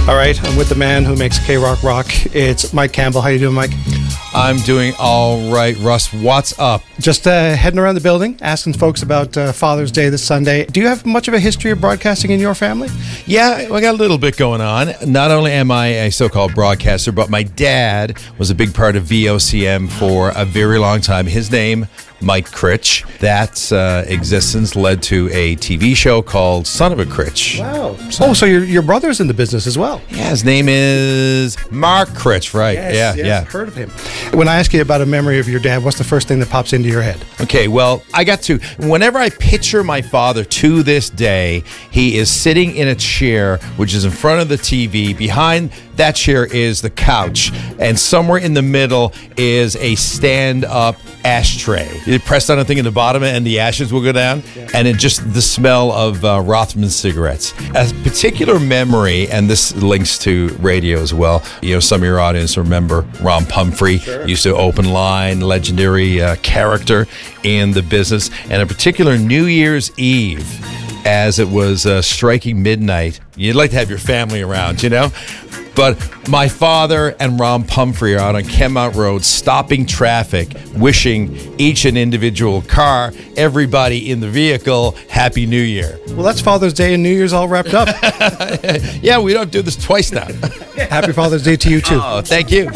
All right, I'm with the man who makes K-Rock rock. It's Mike Campbell. How you doing, Mike? I'm doing all right, Russ. What's up? Just heading around the building, asking folks about Father's Day this Sunday. Do you have much of a history of broadcasting in your family? Yeah, I got a little bit going on. Not only am I a so-called broadcaster, but my dad was a big part of VOCM for a very long time. His name, Mike Critch. That existence led to a TV show called Son of a Critch. Wow. Oh, so your brother's in the business as well? Yeah, his name is Mark Critch, right? Yes, yeah. Heard of him. When I ask you about a memory of your dad, what's the first thing that pops into your head? Okay, well, whenever I picture my father to this day, he is sitting in a chair, which is in front of the TV. Behind that chair is the couch, and somewhere in the middle is a stand-up ashtray. You press on a thing in the bottom and the ashes will go down, and it just the smell of Rothman cigarettes. A particular memory, and this links to radio as well. You know, some of your audience remember Ron Pumphrey. Sure. Used to open line, legendary character in the business, and a particular New Year's Eve, as it was striking midnight. You'd like to have your family around, you know? But my father and Ron Pumphrey are out on Kenmount Road, stopping traffic, wishing each an individual car, everybody in the vehicle, Happy New Year. Well, that's Father's Day and New Year's all wrapped up. Yeah, we don't do this twice now. Happy Father's Day to you, too. Oh, thank you.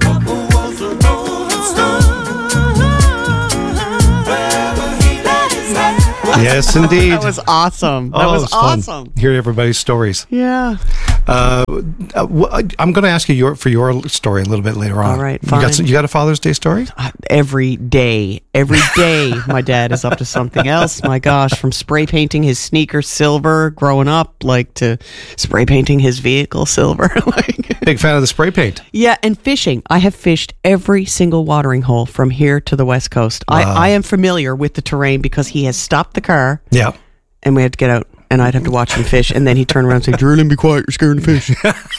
Yes, indeed. That was awesome. That was awesome. Hear everybody's stories. Yeah. I'm going to ask you your story a little bit later on. All right, fine. You got a Father's Day story? Every day, my dad is up to something else. My gosh, from spray painting his sneaker silver growing up, like to spray painting his vehicle silver. Big fan of the spray paint. Yeah, and fishing. I have fished every single watering hole from here to the West Coast. Wow. I am familiar with the terrain because he has stopped the car. Yeah. And we had to get out. And I'd have to watch him fish. And then he'd turn around and say, Jerlyn, be quiet. You're scaring the fish.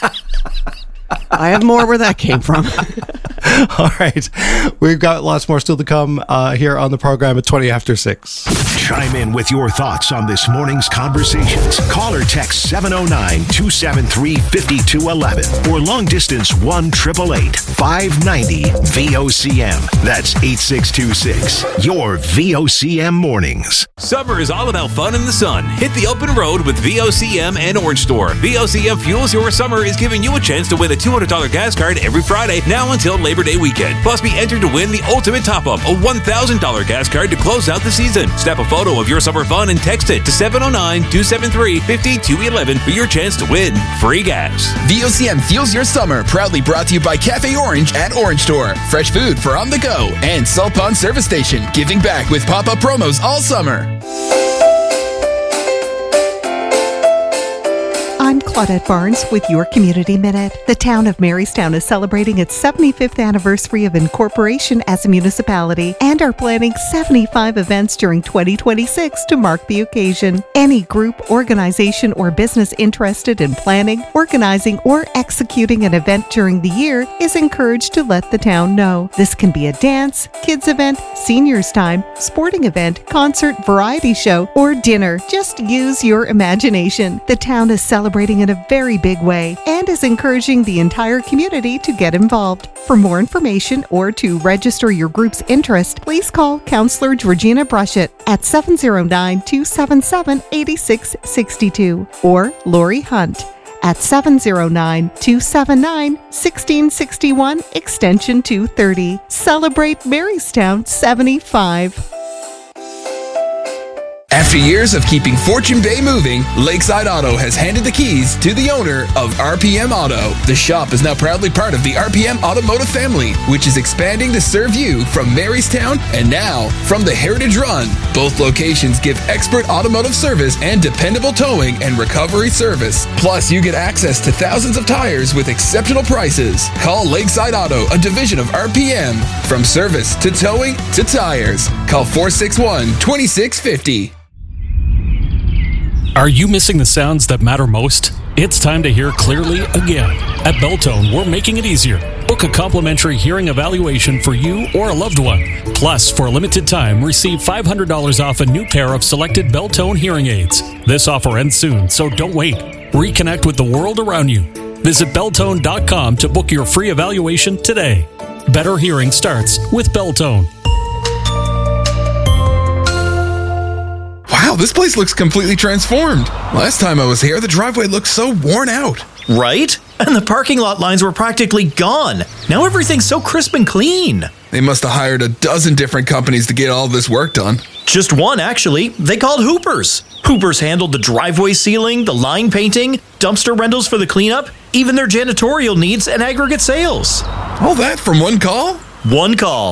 I have more where that came from. All right. We've got lots more still to come here on the program at 20 after 6. Chime in with your thoughts on this morning's conversations. Call or text 709-273-5211 or long distance 1-888-590-VOCM. That's 8626. Your VOCM mornings. Summer is all about fun in the sun. Hit the open road with VOCM and Orange Store. VOCM Fuels Your Summer is giving you a chance to win a $200 gas card every Friday now until Labor Day weekend. Plus, be entered to win the ultimate top-up, a $1,000 gas card to close out the season. Snap a photo of your summer fun and text it to 709-273-5211 for your chance to win free gas. VOCM Fuels Your Summer, proudly brought to you by Cafe Orange and Orange Store. Fresh food for on the go. And Salt Pond Service Station, giving back with pop-up promos all summer. I'm Claudette Barnes with your Community Minute. The town of Marystown is celebrating its 75th anniversary of incorporation as a municipality and are planning 75 events during 2026 to mark the occasion. Any group, organization, or business interested in planning, organizing, or executing an event during the year is encouraged to let the town know. This can be a dance, kids event, seniors time, sporting event, concert, variety show, or dinner. Just use your imagination. The town is celebrating in a very big way and is encouraging the entire community to get involved. For more information or to register your group's interest, please call Councillor Georgina Brushett at 709-277-8662 or Lori Hunt at 709-279-1661 extension 230. Celebrate Marystown 75. After years of keeping Fortune Bay moving, Lakeside Auto has handed the keys to the owner of RPM Auto. The shop is now proudly part of the RPM Automotive family, which is expanding to serve you from Marystown and now from the Heritage Run. Both locations give expert automotive service and dependable towing and recovery service. Plus, you get access to thousands of tires with exceptional prices. Call Lakeside Auto, a division of RPM. From service to towing to tires. Call 461-2650. Are you missing the sounds that matter most? It's time to hear clearly again. At Beltone, we're making it easier. Book a complimentary hearing evaluation for you or a loved one. Plus, for a limited time, receive $500 off a new pair of selected Beltone hearing aids. This offer ends soon, so don't wait. Reconnect with the world around you. Visit Beltone.com to book your free evaluation today. Better hearing starts with Beltone. Wow, this place looks completely transformed. Last time I was here, the driveway looked so worn out. Right? And the parking lot lines were practically gone. Now everything's so crisp and clean. They must have hired a dozen different companies to get all this work done. Just one, actually. They called Hoopers. Hoopers handled the driveway sealing, the line painting, dumpster rentals for the cleanup, even their janitorial needs and aggregate sales. All that from one call? One call.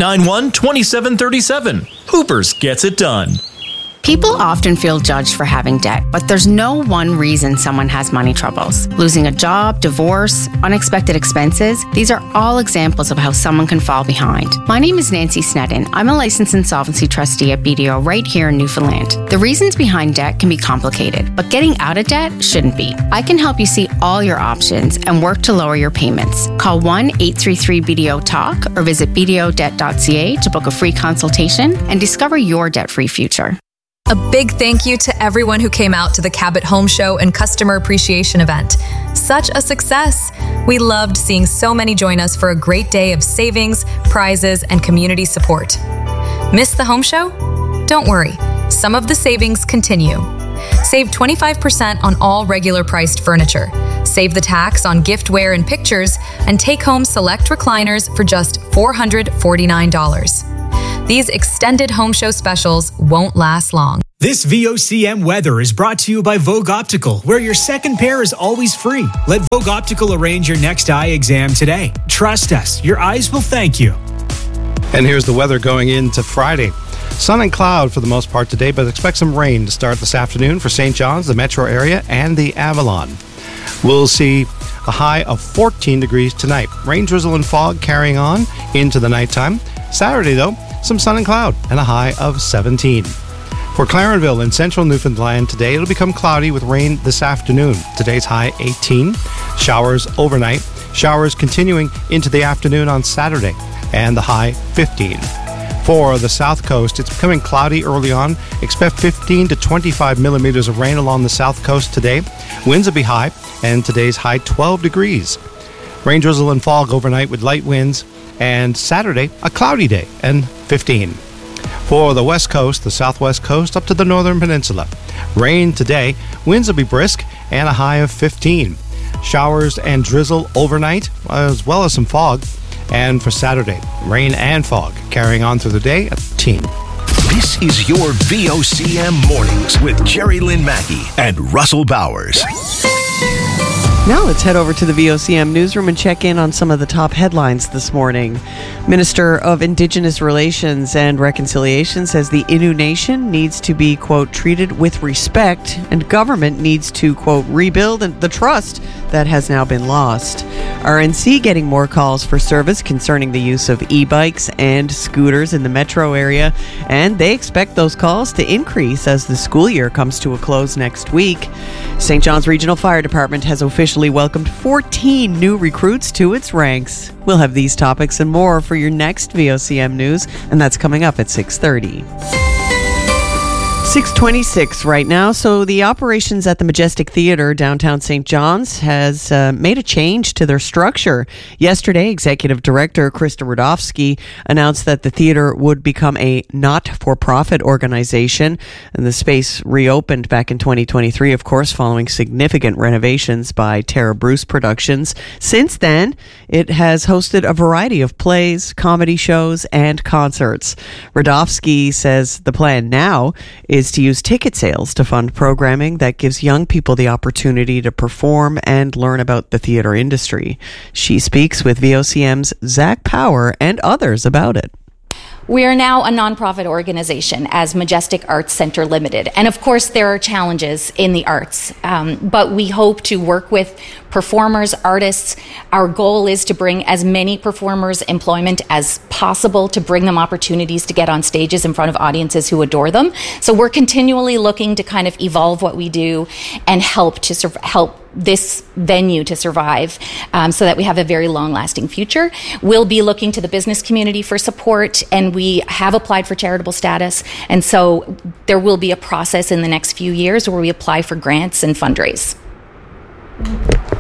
891-2737. Hoopers gets it done. People often feel judged for having debt, but there's no one reason someone has money troubles. Losing a job, divorce, unexpected expenses, these are all examples of how someone can fall behind. My name is Nancy Sneddon. I'm a licensed insolvency trustee at BDO right here in Newfoundland. The reasons behind debt can be complicated, but getting out of debt shouldn't be. I can help you see all your options and work to lower your payments. Call 1-833-BDO-TALK or visit bdodebt.ca to book a free consultation and discover your debt-free future. A big thank you to everyone who came out to the Cabot Home Show and Customer Appreciation event. Such a success. We loved seeing so many join us for a great day of savings, prizes, and community support. Miss the home show? Don't worry. Some of the savings continue. Save 25% on all regular priced furniture. Save the tax on giftware and pictures, and take home select recliners for just $449. These extended home show specials won't last long. This VOCM weather is brought to you by Vogue Optical, where your second pair is always free. Let Vogue Optical arrange your next eye exam today. Trust us, your eyes will thank you. And here's the weather going into Friday. Sun and cloud for the most part today, but expect some rain to start this afternoon for St. John's, the metro area, and the Avalon. We'll see a high of 14 degrees tonight. Rain, drizzle, and fog carrying on into the nighttime. Saturday, though, some sun and cloud and a high of 17. For Clarenville in central Newfoundland today, it'll become cloudy with rain this afternoon. Today's high 18. Showers overnight. Showers continuing into the afternoon on Saturday and the high 15. For the south coast, it's becoming cloudy early on. Expect 15 to 25 millimeters of rain along the south coast today. Winds will be high and today's high 12 degrees. Rain, drizzle, and fog overnight with light winds. And Saturday, a cloudy day and 15. For the west coast, the southwest coast, up to the northern peninsula. Rain today, winds will be brisk and a high of 15. Showers and drizzle overnight, as well as some fog. And for Saturday, rain and fog carrying on through the day at 15. This is your VOCM Mornings with Jerry Lynn Mackey and Russell Bowers. Now let's head over to the VOCM newsroom and check in on some of the top headlines this morning. Minister of Indigenous Relations and Reconciliation says the Innu Nation needs to be, quote, treated with respect, and government needs to, quote, rebuild the trust that has now been lost. RNC getting more calls for service concerning the use of e-bikes and scooters in the metro area, and they expect those calls to increase as the school year comes to a close next week. St. John's Regional Fire Department has officially welcomed 14 new recruits to its ranks. We'll have these topics and more for your next VOCM news, and that's coming up at 6:30. 6:26 right now. So the operations at the Majestic Theatre downtown St. John's has made a change to their structure. Yesterday, Executive Director Krista Rudofsky announced that the theatre would become a not-for-profit organization, and the space reopened back in 2023, of course, following significant renovations by Tara Bruce Productions. Since then, it has hosted a variety of plays, comedy shows, and concerts. Rudofsky says the plan now is to use ticket sales to fund programming that gives young people the opportunity to perform and learn about the theater industry. She speaks with VOCM's Zach Power and others about it. We are now a nonprofit organization as Majestic Arts Center Limited. And of course, there are challenges in the arts, but we hope to work with performers, artists. Our goal is to bring as many performers employment as possible, to bring them opportunities to get on stages in front of audiences who adore them. So we're continually looking to kind of evolve what we do and help this venue to survive so that we have a very long-lasting future. We'll be looking to the business community for support, and we have applied for charitable status, and so there will be a process in the next few years where we apply for grants and fundraise.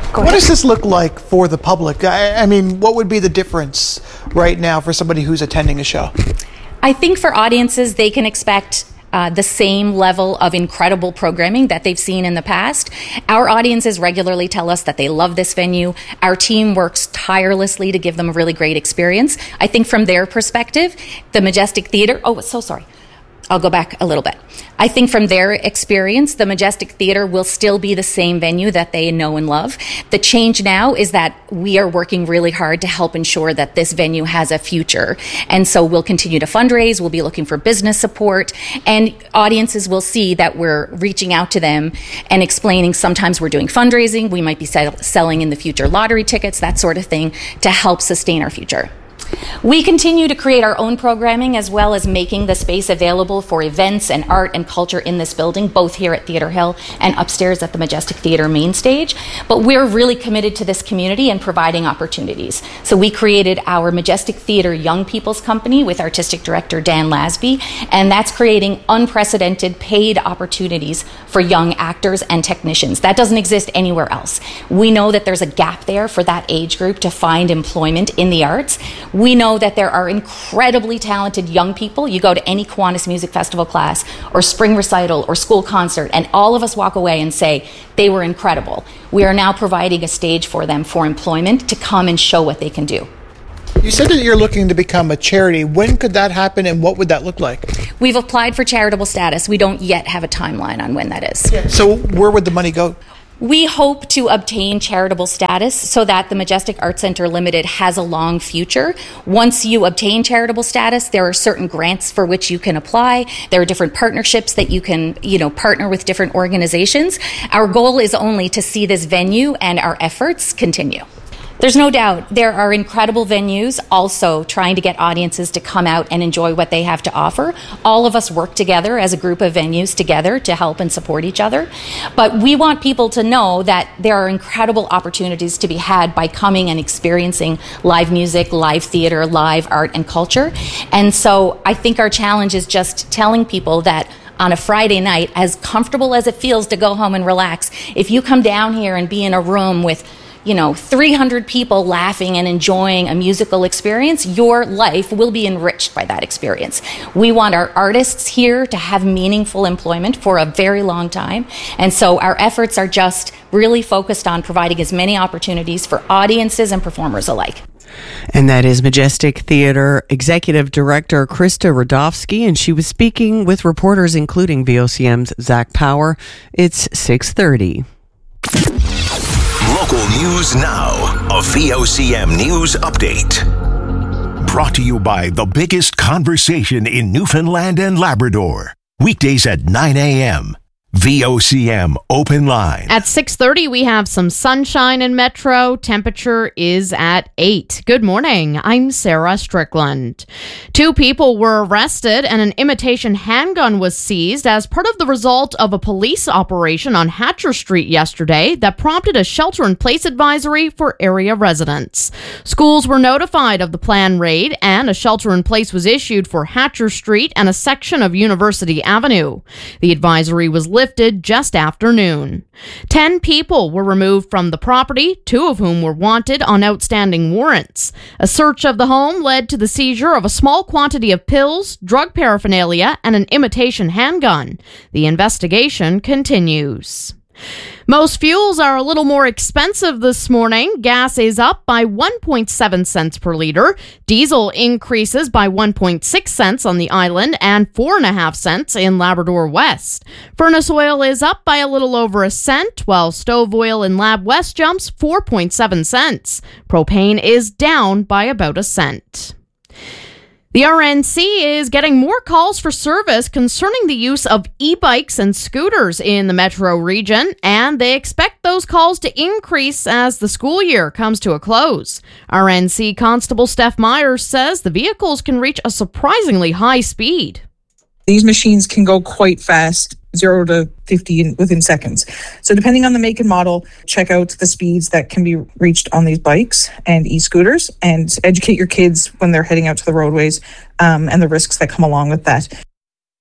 What does this look like for the public? I mean, what would be the difference right now for somebody who's attending a show? I think for audiences, they can expect the same level of incredible programming that they've seen in the past. Our audiences regularly tell us that they love this venue. Our team works tirelessly to give them a really great experience. I think from their perspective, the Majestic Theatre... Oh, so sorry. I'll go back a little bit. I think from their experience, the Majestic Theatre will still be the same venue that they know and love. The change now is that we are working really hard to help ensure that this venue has a future. And so we'll continue to fundraise, we'll be looking for business support, and audiences will see that we're reaching out to them and explaining sometimes we're doing fundraising, we might be selling in the future lottery tickets, that sort of thing, to help sustain our future. We continue to create our own programming as well as making the space available for events and art and culture in this building, both here at Theatre Hill and upstairs at the Majestic Theatre main stage. But we're really committed to this community and providing opportunities. So we created our Majestic Theatre Young People's Company with artistic director Dan Lasby, and that's creating unprecedented paid opportunities for young actors and technicians. That doesn't exist anywhere else. We know that there's a gap there for that age group to find employment in the arts. We know that there are incredibly talented young people. You go to any Kiwanis Music Festival class or spring recital or school concert, and all of us walk away and say, they were incredible. We are now providing a stage for them for employment to come and show what they can do. You said that you're looking to become a charity. When could that happen, and what would that look like? We've applied for charitable status. We don't yet have a timeline on when that is. Yeah. So where would the money go? We hope to obtain charitable status so that the Majestic Arts Centre Limited has a long future. Once you obtain charitable status, there are certain grants for which you can apply. There are different partnerships that you can, partner with different organizations. Our goal is only to see this venue and our efforts continue. There's no doubt there are incredible venues also trying to get audiences to come out and enjoy what they have to offer. All of us work together as a group of venues together to help and support each other. But we want people to know that there are incredible opportunities to be had by coming and experiencing live music, live theater, live art and culture. And so I think our challenge is just telling people that on a Friday night, as comfortable as it feels to go home and relax, if you come down here and be in a room with 300 people laughing and enjoying a musical experience, your life will be enriched by that experience. We want our artists here to have meaningful employment for a very long time. And so our efforts are just really focused on providing as many opportunities for audiences and performers alike. And that is Majestic Theatre Executive Director Krista Radofsky, and she was speaking with reporters including VOCM's Zach Power. It's 6:30. Local news now. A VOCM news update. Brought to you by the biggest conversation in Newfoundland and Labrador. Weekdays at 9 a.m. VOCM Open Line. At 6:30, we have some sunshine in Metro. Temperature is at 8. Good morning. I'm Sarah Strickland. 2 people were arrested and an imitation handgun was seized as part of the result of a police operation on Hatcher Street yesterday that prompted a shelter-in-place advisory for area residents. Schools were notified of the planned raid and a shelter-in-place was issued for Hatcher Street and a section of University Avenue. The advisory was lifted just after noon. 10 people were removed from the property, 2 of whom were wanted on outstanding warrants. A search of the home led to the seizure of a small quantity of pills, drug paraphernalia, and an imitation handgun. The investigation continues. Most fuels are a little more expensive this morning. Gas is up by 1.7 cents per liter. Diesel increases by 1.6 cents on the island and 4.5 cents in Labrador West. Furnace oil is up by a little over a cent, while stove oil in Lab West jumps 4.7 cents. Propane is down by about a cent. The RNC is getting more calls for service concerning the use of e-bikes and scooters in the metro region, and they expect those calls to increase as the school year comes to a close. RNC Constable Steph Myers says the vehicles can reach a surprisingly high speed. These machines can go quite fast, 0 to 50 within seconds. So depending on the make and model, check out the speeds that can be reached on these bikes and e-scooters and educate your kids when they're heading out to the roadways and the risks that come along with that.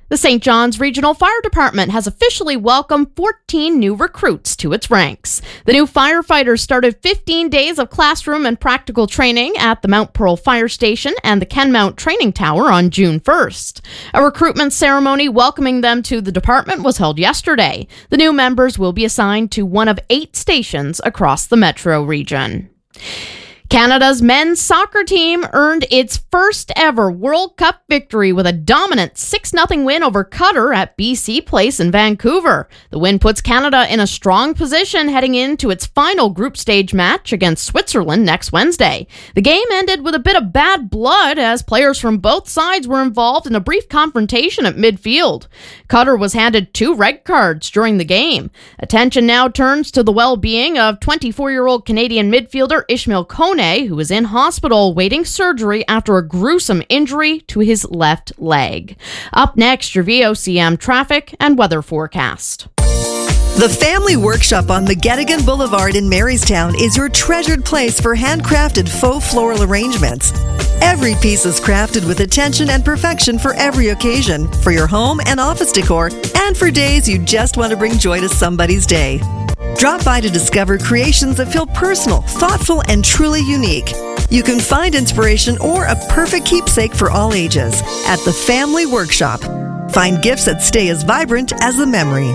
The St. John's Regional Fire Department has officially welcomed 14 new recruits to its ranks. The new firefighters started 15 days of classroom and practical training at the Mount Pearl Fire Station and the Kenmount Training Tower on June 1st. A recruitment ceremony welcoming them to the department was held yesterday. The new members will be assigned to one of 8 stations across the metro region. Canada's men's soccer team earned its first ever World Cup victory with a dominant 6-0 win over Qatar at BC Place in Vancouver. The win puts Canada in a strong position heading into its final group stage match against Switzerland next Wednesday. The game ended with a bit of bad blood as players from both sides were involved in a brief confrontation at midfield. Qatar was handed 2 red cards during the game. Attention now turns to the well-being of 24-year-old Canadian midfielder Ishmael Kone, who is in hospital waiting surgery after a gruesome injury to his left leg. Up next, your VOCM traffic and weather forecast. The Family Workshop on McGettigan Boulevard in Marystown is your treasured place for handcrafted faux floral arrangements. Every piece is crafted with attention and perfection for every occasion, for your home and office decor, and for days you just want to bring joy to somebody's day. Drop by to discover creations that feel personal, thoughtful, and truly unique. You can find inspiration or a perfect keepsake for all ages at the Family Workshop. Find gifts that stay as vibrant as the memory.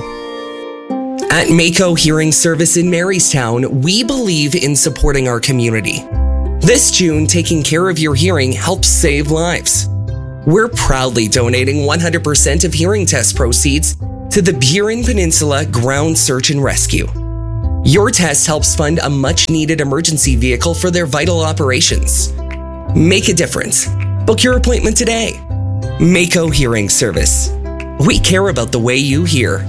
At Mako Hearing Service in Marystown, we believe in supporting our community. This June, taking care of your hearing helps save lives. We're proudly donating 100% of hearing test proceeds to the Burin Peninsula Ground Search and Rescue. Your test helps fund a much-needed emergency vehicle for their vital operations. Make a difference. Book your appointment today. Mako Hearing Service. We care about the way you hear.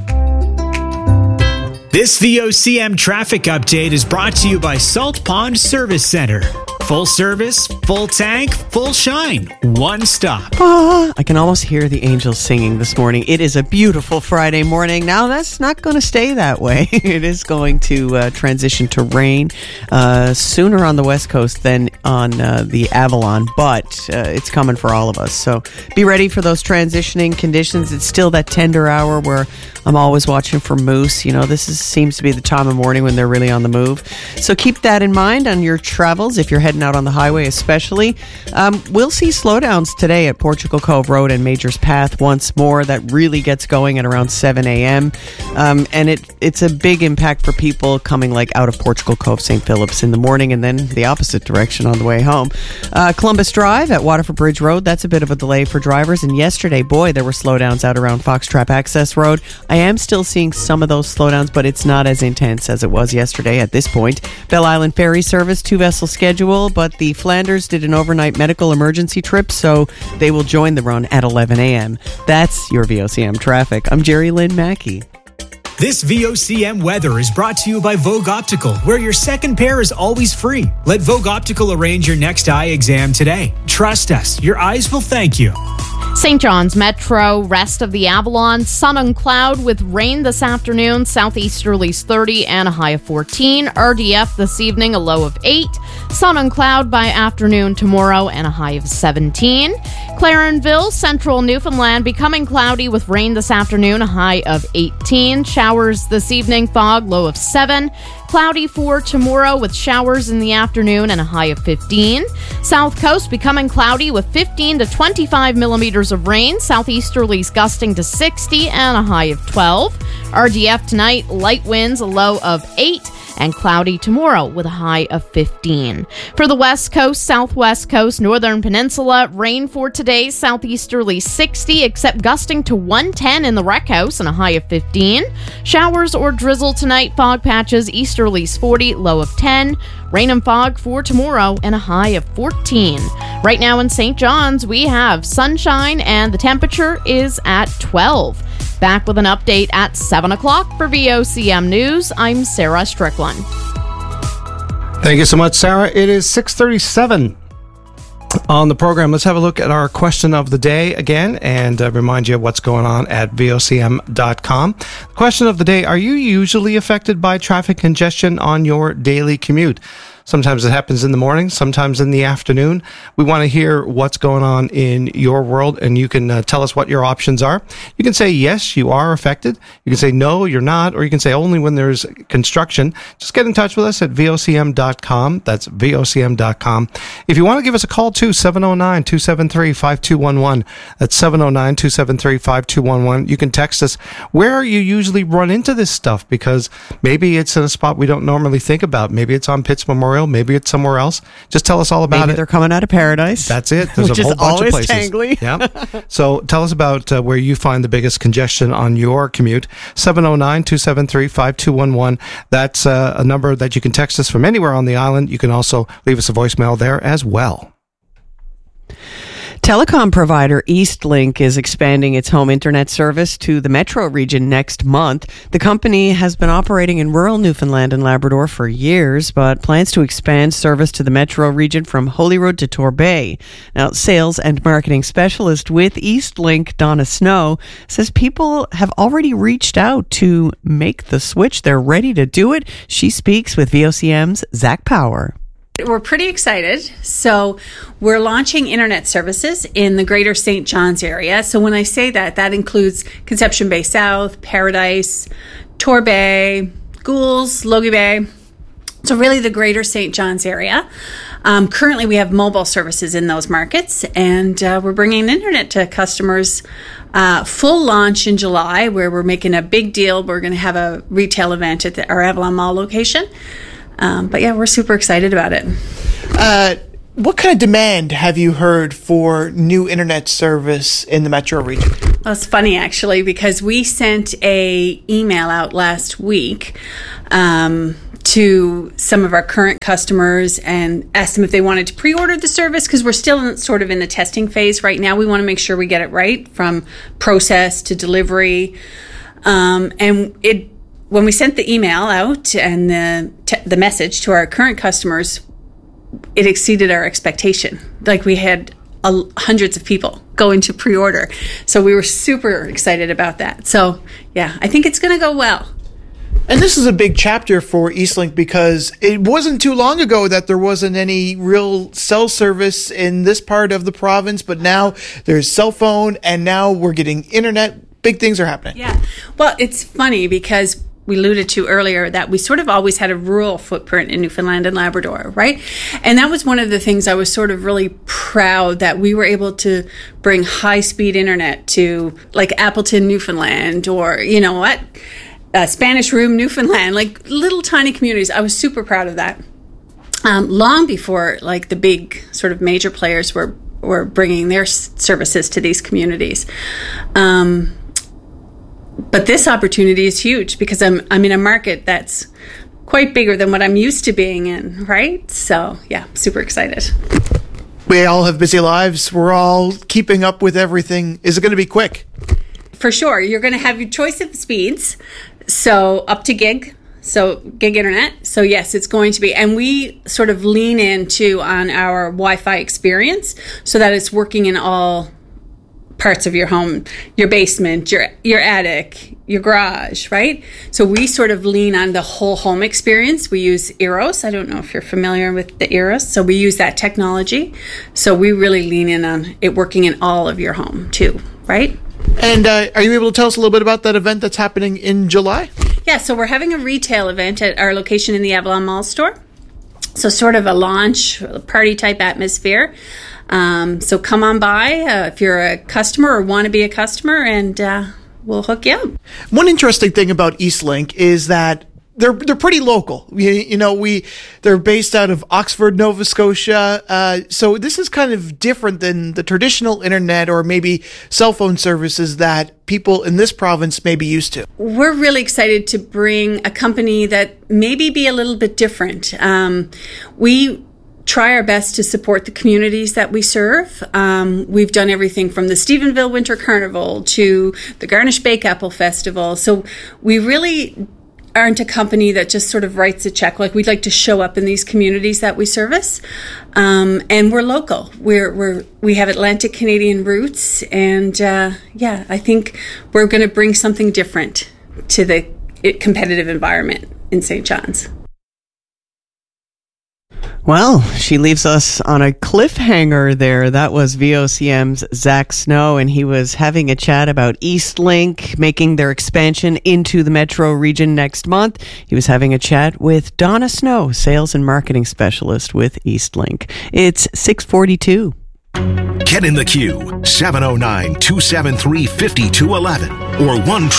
This VOCM traffic update is brought to you by Salt Pond Service Center. Full service, full tank, full shine. One stop. I can almost hear the angels singing this morning. It is a beautiful Friday morning. Now, that's not going to stay that way. It is going to transition to rain sooner on the West Coast than on the Avalon, but it's coming for all of us. So be ready for those transitioning conditions. It's still that tender hour where I'm always watching for moose. You know, seems to be the time of morning when they're really on the move. So keep that in mind on your travels if you're heading out on the highway especially. We'll see slowdowns today at Portugal Cove Road and Majors Path once more. That really gets going at around 7 a.m. And it's a big impact for people coming like out of Portugal Cove, St. Phillips in the morning and then the opposite direction on the way home. Columbus Drive at Waterford Bridge Road, that's a bit of a delay for drivers. And yesterday, boy, there were slowdowns out around Foxtrap Access Road. I am still seeing some of those slowdowns, but it's not as intense as it was yesterday at this point. Bell Island Ferry Service, 2-vessel schedule, but the Flanders did an overnight medical emergency trip, so they will join the run at 11 a.m. That's your VOCM traffic. I'm Jerry Lynn Mackey. This VOCM weather is brought to you by Vogue Optical, where your second pair is always free. Let Vogue Optical arrange your next eye exam today. Trust us, your eyes will thank you. St. John's Metro, rest of the Avalon, sun and cloud with rain this afternoon, southeasterlies 30 and a high of 14. RDF this evening, a low of 8. Sun and cloud by afternoon tomorrow and a high of 17. Clarenville, central Newfoundland, becoming cloudy with rain this afternoon, a high of 18. Showers this evening, fog, low of 7. Cloudy for tomorrow with showers in the afternoon and a high of 15. South Coast becoming cloudy with 15 to 25 millimeters of rain. Southeasterlies gusting to 60 and a high of 12. RDF tonight, light winds, a low of 8. And cloudy tomorrow with a high of 15. For the West Coast, Southwest Coast, Northern Peninsula, rain for today, southeasterly 60, except gusting to 110 in the Rec House and a high of 15. Showers or drizzle tonight, fog patches, easterlies 40, low of 10. Rain and fog for tomorrow and a high of 14. Right now in St. John's, we have sunshine and the temperature is at 12. Back with an update at 7 o'clock for VOCM News. I'm Sarah Strickland. Thank you so much, Sarah. It is 6:37 on the program. Let's have a look at our question of the day again and remind you of what's going on at VOCM.com. Question of the day, are you usually affected by traffic congestion on your daily commute? Sometimes it happens in the morning, sometimes in the afternoon. We want to hear what's going on in your world, and you can tell us what your options are. You can say, yes, you are affected. You can say, no, you're not. Or you can say, only when there's construction. Just get in touch with us at vocm.com. That's vocm.com. If you want to give us a call too, 709-273-5211. That's 709-273-5211. You can text us where you usually run into this stuff, because maybe it's in a spot we don't normally think about. Maybe it's on Pitts Memorial. Maybe it's somewhere else. Just tell us all about Maybe it. they're coming out of Paradise. That's it. There's Which a whole is bunch always of places. tangly. Yeah. So tell us about where you find the biggest congestion on your commute. 709-273-5211. That's a number that you can text us from anywhere on the island. You can also leave us a voicemail there as well. Telecom provider Eastlink is expanding its home internet service to the metro region next month. The company has been operating in rural Newfoundland and Labrador for years, but plans to expand service to the metro region from Holyrood to Torbay. Now, sales and marketing specialist with Eastlink, Donna Snow, says people have already reached out to make the switch. They're ready to do it. She speaks with VOCM's Zach Power. We're pretty excited. So we're launching internet services in the greater St. John's area. So when I say that, that includes Conception Bay South, Paradise, Torbay, Goulds, Logie Bay. So really the greater St. John's area. Currently we have mobile services in those markets, and we're bringing internet to customers. Full launch in July, where we're making a big deal. We're going to have a retail event at our Avalon Mall location. But yeah, we're super excited about it. What kind of demand have you heard for new internet service in the metro region? Well, it's funny actually, because we sent a email out last week to some of our current customers and asked them if they wanted to pre-order the service, because we're still sort of in the testing phase right now. We want to make sure we get it right from process to delivery, when we sent the email out and the message to our current customers, it exceeded our expectation. Like, we had hundreds of people going to pre-order. So we were super excited about that. So yeah, I think it's going to go well. And this is a big chapter for Eastlink, because it wasn't too long ago that there wasn't any real cell service in this part of the province, but now there's cell phone, and now we're getting internet. Big things are happening. Yeah. Well, it's funny because we alluded to earlier that we sort of always had a rural footprint in Newfoundland and Labrador, right? And that was one of the things I was sort of really proud that we were able to bring high-speed internet to, like, Appleton, Newfoundland, or, you know what, Spanish Room, Newfoundland, like little tiny communities. I was super proud of that. Long before, like, the big sort of major players were bringing their services to these communities. But this opportunity is huge, because I'm in a market that's quite bigger than what I'm used to being in, right? So, yeah, super excited. We all have busy lives. We're all keeping up with everything. Is it going to be quick? For sure. You're going to have your choice of speeds. So up to gig. So gig internet. So yes, it's going to be. And we sort of lean into on our Wi-Fi experience so that it's working in all parts of your home, your basement, your attic, your garage, right? So we sort of lean on the whole home experience. We use Eros. I don't know if you're familiar with the Eros. So we use that technology. So we really lean in on it working in all of your home too, right? And are you able to tell us a little bit about that event that's happening in July? Yeah, so we're having a retail event at our location in the Avalon Mall store. So sort of a launch, party type atmosphere. So come on by if you're a customer or want to be a customer, and we'll hook you up. One interesting thing about Eastlink is that they're pretty local. They're based out of Oxford, Nova Scotia. So this is kind of different than the traditional internet or maybe cell phone services that people in this province may be used to. We're really excited to bring a company that maybe be a little bit different. We try our best to support the communities that we serve. We've done everything from the Stephenville Winter Carnival to the Garnish Bake Apple Festival. So we really aren't a company that just sort of writes a check. Like, we'd like to show up in these communities that we service, and we're local. We have Atlantic Canadian roots, and I think we're going to bring something different to the competitive environment in St. John's. Well, she leaves us on a cliffhanger there. That was VOCM's Zach Snow, and he was having a chat about Eastlink making their expansion into the metro region next month. He was having a chat with Donna Snow, Sales and Marketing Specialist with Eastlink. It's 6:42. Get in the queue, 709-273-5211 or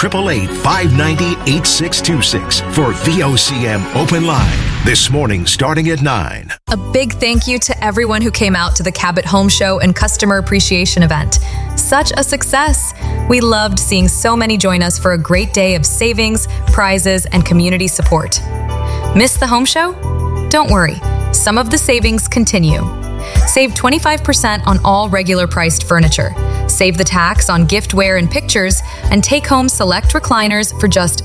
1-888-590-8626 for VOCM Open Line. This morning starting at 9. A big thank you to everyone who came out to the Cabot Home Show and Customer Appreciation event. Such a success. We loved seeing so many join us for a great day of savings, prizes, and community support. Miss the home show? Don't worry. Some of the savings continue. Save 25% on all regular priced furniture. Save the tax on giftware and pictures, and take home select recliners for just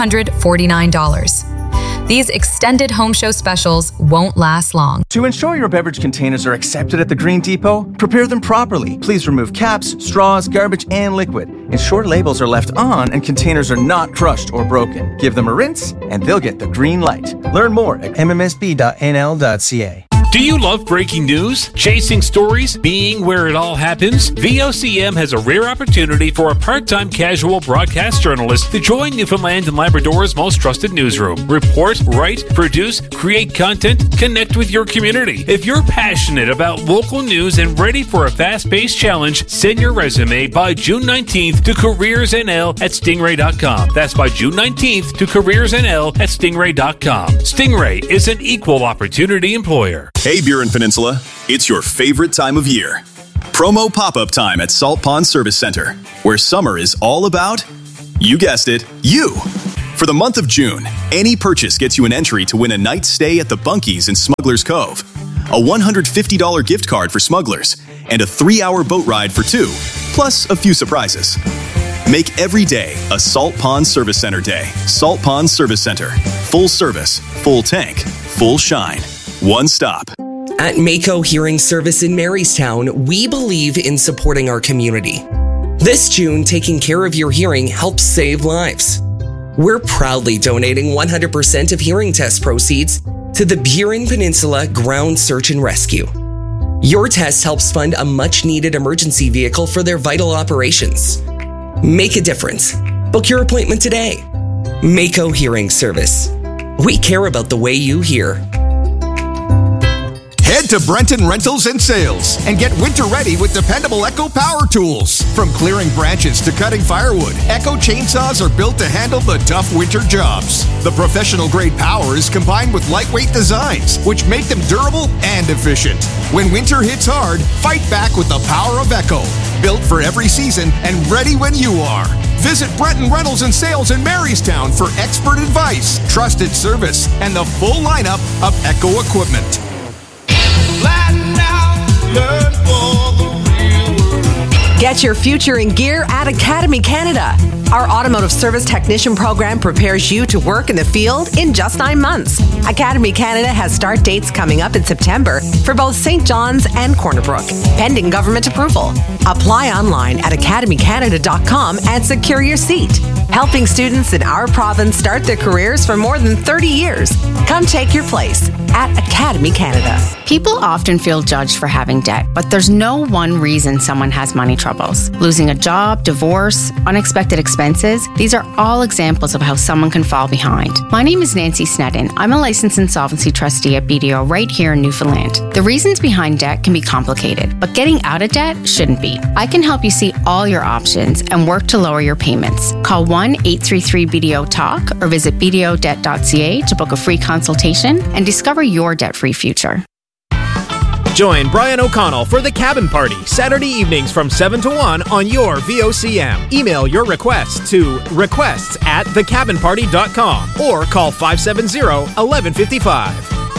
$449. These extended home show specials won't last long. To ensure your beverage containers are accepted at the Green Depot, prepare them properly. Please remove caps, straws, garbage, and liquid. Ensure labels are left on and containers are not crushed or broken. Give them a rinse, and they'll get the green light. Learn more at mmsb.nl.ca. Do you love breaking news, chasing stories, being where it all happens? VOCM has a rare opportunity for a part-time casual broadcast journalist to join Newfoundland and Labrador's most trusted newsroom. Report, write, produce, create content, connect with your community. If you're passionate about local news and ready for a fast-paced challenge, send your resume by June 19th to careersnl@stingray.com. That's by June 19th to careersnl@stingray.com. Stingray is an equal opportunity employer. Hey, Burin Peninsula, it's your favorite time of year. Promo pop-up time at Salt Pond Service Center, where summer is all about, you guessed it, you. For the month of June, any purchase gets you an entry to win a night's stay at the Bunkies in Smuggler's Cove, a $150 gift card for Smugglers, and a 3-hour boat ride for 2, plus a few surprises. Make every day a Salt Pond Service Center day. Salt Pond Service Center. Full service, full tank, full shine. One stop. At Mako Hearing Service in Marystown, we believe in supporting our community. This June, taking care of your hearing helps save lives. We're proudly donating 100% of hearing test proceeds to the Burin Peninsula Ground Search and Rescue. Your test helps fund a much-needed emergency vehicle for their vital operations. Make a difference. Book your appointment today. Mako Hearing Service. We care about the way you hear. Head to Brenton Rentals and Sales and get winter ready with dependable Echo power tools. From clearing branches to cutting firewood, Echo chainsaws are built to handle the tough winter jobs. The professional grade power is combined with lightweight designs, which make them durable and efficient. When winter hits hard, fight back with the power of Echo. Built for every season and ready when you are. Visit Brenton Rentals and Sales in Marystown for expert advice, trusted service, and the full lineup of Echo equipment. Get your future in gear at Academy Canada. Our automotive service technician program prepares you to work in the field in just 9 months. Academy Canada has start dates coming up in September for both St. John's and Corner Brook, pending government approval. Apply online at academycanada.com and secure your seat. Helping students in our province start their careers for more than 30 years. Come take your place at Academy Canada. People often feel judged for having debt, but there's no one reason someone has money troubles. Losing a job, divorce, unexpected expenses, these are all examples of how someone can fall behind. My name is Nancy Snedden. I'm a licensed insolvency trustee at BDO right here in Newfoundland. The reasons behind debt can be complicated, but getting out of debt shouldn't be. I can help you see all your options and work to lower your payments. Call 1-833-BDO-TALK or visit bdodebt.ca to book a free consultation and discover your debt-free future. Join Brian O'Connell for the Cabin Party, Saturday evenings from 7 to 1 on your VOCM. Email your requests to requests@thecabinparty.com or call 570-1155.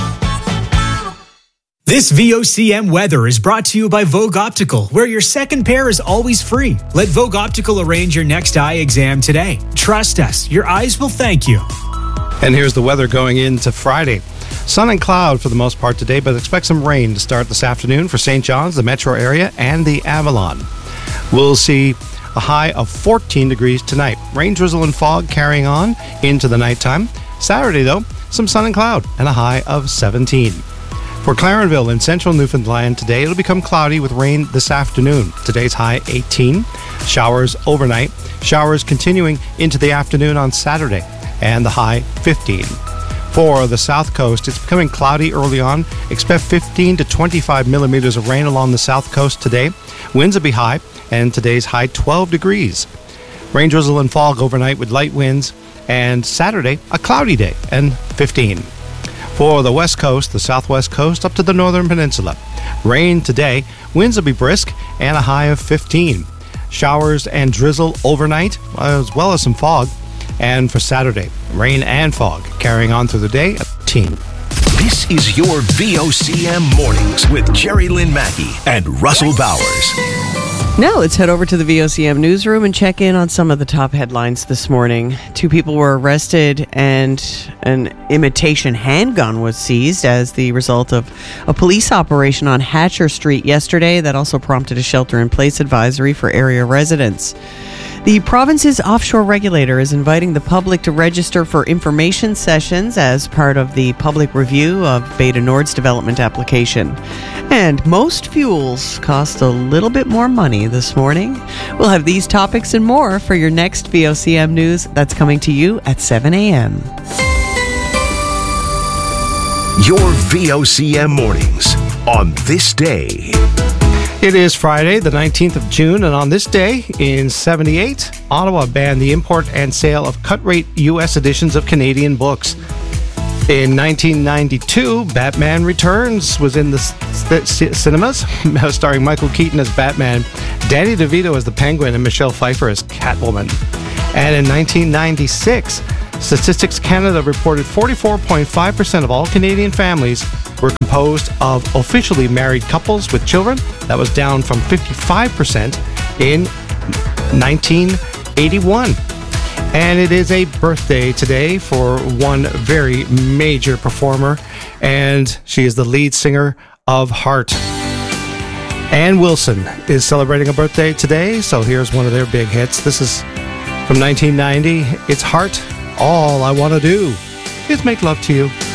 This VOCM weather is brought to you by Vogue Optical, where your second pair is always free. Let Vogue Optical arrange your next eye exam today. Trust us, your eyes will thank you. And here's the weather going into Friday. Sun and cloud for the most part today, but expect some rain to start this afternoon for St. John's, the metro area, and the Avalon. We'll see a high of 14 degrees tonight. Rain, drizzle, and fog carrying on into the nighttime. Saturday, though, some sun and cloud and a high of 17. For Clarenville in central Newfoundland today, it'll become cloudy with rain this afternoon. Today's high 18. Showers overnight. Showers continuing into the afternoon on Saturday, and the high 15. For the south coast, it's becoming cloudy early on. Expect 15 to 25 millimeters of rain along the south coast today. Winds will be high, and today's high 12 degrees. Rain, drizzle, and fog overnight with light winds, and Saturday, a cloudy day, and 15. For the west coast, the southwest coast, up to the northern peninsula. Rain today, winds will be brisk, and a high of 15. Showers and drizzle overnight, as well as some fog. And for Saturday, rain and fog carrying on through the day at 15. This is your VOCM Mornings with Jerry Lynn Mackey and Russell Bowers. Now let's head over to the VOCM newsroom and check in on some of the top headlines this morning. 2 people were arrested and an imitation handgun was seized as the result of a police operation on Hatcher Street yesterday that also prompted a shelter-in-place advisory for area residents. The province's offshore regulator is inviting the public to register for information sessions as part of the public review of Beta Nord's development application. And most fuels cost a little bit more money this morning. We'll have these topics and more for your next VOCM news that's coming to you at 7 a.m. Your VOCM Mornings on this day. It is Friday, the 19th of June, and on this day in 78, Ottawa banned the import and sale of cut-rate U.S. editions of Canadian books. In 1992, Batman Returns was in the cinemas, starring Michael Keaton as Batman, Danny DeVito as the Penguin, and Michelle Pfeiffer as Catwoman. And in 1996, Statistics Canada reported 44.5% of all Canadian families were composed of officially married couples with children. That was down from 55% in 1981. And it is a birthday today for one very major performer, and she is the lead singer of Heart. Ann Wilson is celebrating a birthday today, so here's one of their big hits. This is from 1990. It's Heart. All I Want to Do is Make Love to You.